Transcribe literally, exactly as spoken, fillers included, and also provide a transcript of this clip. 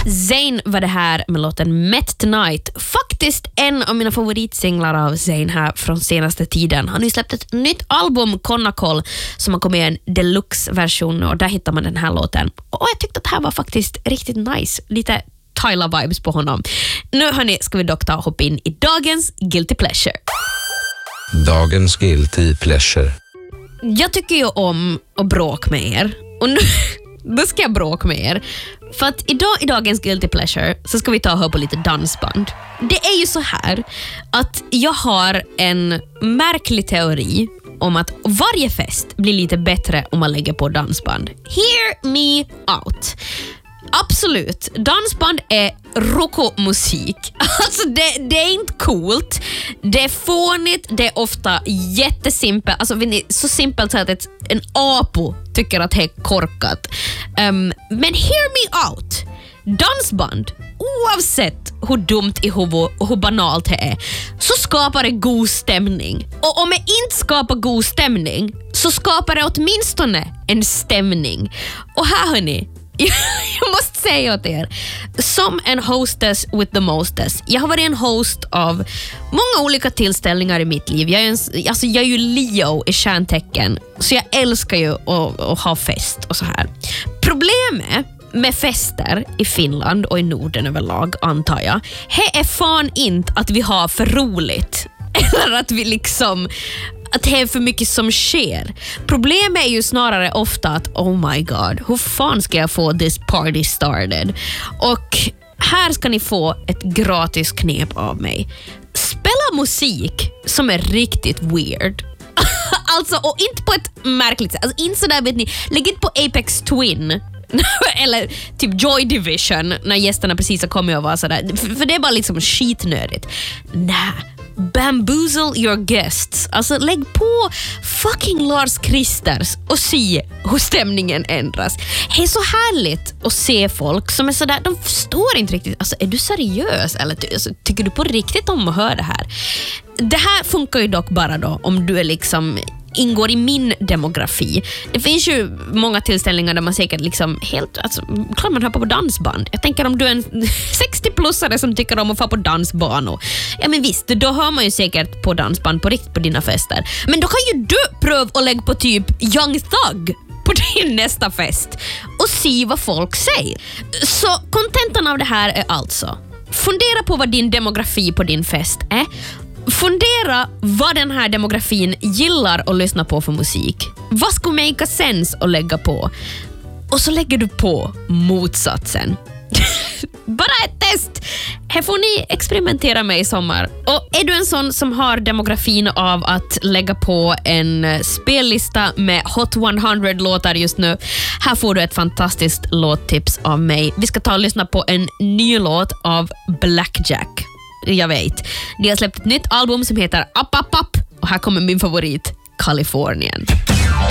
Zayn var det här med låten Met Tonight. Faktiskt en av mina favoritsinglar av Zayn här från senaste tiden. Han har ju släppt ett nytt album, Connacol, som har kommit i en deluxe-version och där hittar man den här låten. Och jag tyckte att det här var faktiskt riktigt nice. Lite Tyla-vibes på honom. Nu hörni, ska vi dock ta och hoppa in i dagens Guilty Pleasure. Dagens Guilty Pleasure. Jag tycker ju om att bråka med er. Och nu, då ska jag bråka med er. För att idag i dagens Guilty Pleasure så ska vi ta och höra på lite dansband. Det är ju så här att jag har en märklig teori om att varje fest blir lite bättre om man lägger på dansband. Hear me out. Absolut, dansband är rockomusik. Alltså det, det är inte coolt. Det är fånigt, det är ofta jättesimpelt. Alltså så simpelt så att ett, en apo tycker att det är korkat. Um, men hear me out. Dansband, oavsett hur dumt i huvud och hur banalt det är, så skapar det god stämning. Och om det inte skapar god stämning så skapar det åtminstone en stämning. Och här hörni, jag måste säga åt er, som en hostess with the mostess. Jag har varit en host av många olika tillställningar i mitt liv. Jag är, en, alltså jag är ju Leo i stjärntecken, så jag älskar ju att, att ha fest och så här. Problemet med fester i Finland och i Norden överlag, antar jag, det är fan inte att vi har för roligt eller att vi liksom att det är för mycket som sker. Problemet är ju snarare ofta att oh my god, hur fan ska jag få this party started? Och här ska ni få ett gratis knep av mig. Spela musik som är riktigt weird. Alltså, och inte på ett märkligt sätt. Alltså, inte sådär, vet ni, lägg inte på Apex Twin eller typ Joy Division när gästerna precis har kommit och var sådär. För, för det är bara liksom skitnödigt. Nej. Bamboozle your guests. Alltså lägg på fucking Lars Kristers och se hur stämningen ändras. Det är så härligt att se folk som är sådär, de förstår inte riktigt. Alltså är du seriös eller alltså, tycker du på riktigt om att höra det här? Det här funkar ju dock bara då om du är liksom ingår i min demografi. Det finns ju många tillställningar där man säkert liksom helt, alltså, klart man hör på dansband. Jag tänker om du är en sextio-plussare som tycker om att få på dansbanor. Ja men visst, då hör man ju säkert på dansband på riktigt på dina fester. Men då kan ju du pröva att lägga på typ Young Thug på din nästa fest och se vad folk säger. Så kontentan av det här är alltså: fundera på vad din demografi på din fest är. Fundera vad den här demografin gillar att lyssna på för musik. Vad skulle make sense att lägga på? Och så lägger du på motsatsen. Bara ett test. Här får ni experimentera med i sommar. Och är du en sån som har demografin av att lägga på en spellista med Hot hundra-låtar just nu, här får du ett fantastiskt låttips av mig. Vi ska ta och lyssna på en ny låt av Blackjack. Jag vet. De har släppt ett nytt album som heter Up Up Up och här kommer min favorit, Kalifornien.